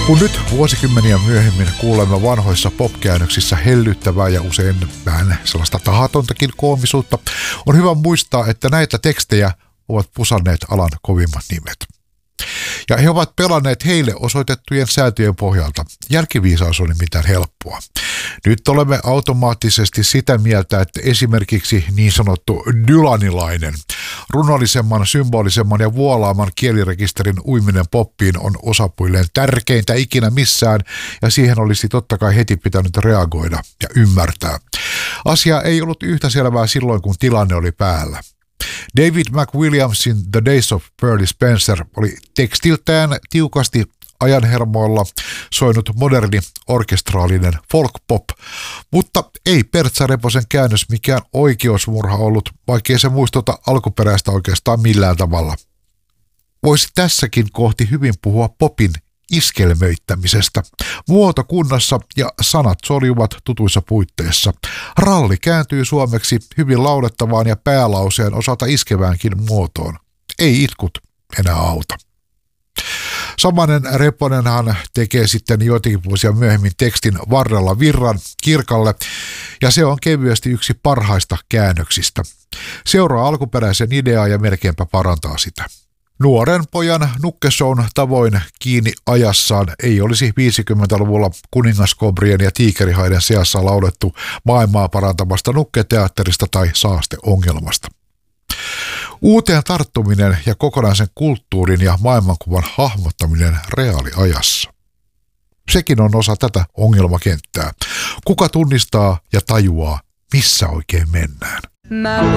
Kun nyt vuosikymmeniä myöhemmin kuulemme vanhoissa pop-käännöksissä hellyttävää ja usein vähän sellaista tahatontakin koomisuutta, on hyvä muistaa, että näitä tekstejä ovat pusanneet alan kovimmat nimet. Ja he ovat pelanneet heille osoitettujen säätöjen pohjalta. Jälkiviisaus on mitään helppoa. Nyt olemme automaattisesti sitä mieltä, että esimerkiksi niin sanottu dylanilainen, runollisemman, symbolisemman ja vuolaamman kielirekisterin uiminen poppiin on osapuilleen tärkeintä ikinä missään, ja siihen olisi totta kai heti pitänyt reagoida ja ymmärtää. Asia ei ollut yhtä selvää silloin, kun tilanne oli päällä. David McWilliamsin The Days of Pearly Spencer oli tekstiltään tiukasti ajanhermoilla soinut moderni orkestraalinen folk-pop, mutta ei Pertsa Reposen käännös mikään oikeusmurha ollut, vaikkei se muistuta alkuperäistä oikeastaan millään tavalla. Voisi tässäkin kohti hyvin puhua popin iskelmöittämisestä. Muoto kunnossa ja sanat soljuvat tutuissa puitteissa. Ralli kääntyy suomeksi hyvin laulettavaan ja päälauseen osalta iskeväänkin muotoon. Ei itkut enää auta. Samanen Reponenhan tekee sitten joitakin vuosia myöhemmin tekstin Varrella virran kirkalle, ja se on kevyesti yksi parhaista käännöksistä. Seuraa alkuperäisen ideaa ja melkeinpä parantaa sitä. Nuoren pojan nukkeshown tavoin kiinni ajassaan ei olisi 50-luvulla kuningaskobrien ja tiikerihaiden seassa laulettu maailmaa parantamasta nukketeatterista tai saasteongelmasta. Uuteen tarttuminen ja kokonaisen kulttuurin ja maailmankuvan hahmottaminen reaaliajassa. Sekin on osa tätä ongelmakenttää. Kuka tunnistaa ja tajuaa, missä oikein mennään?